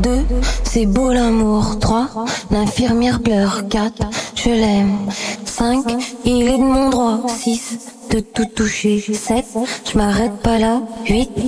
2, c'est beau l'amour. 3, l'infirmière pleure. 4, je l'aime. 5, il est de mon droit. 6, de tout toucher. 7, je m'arrête pas là. 8,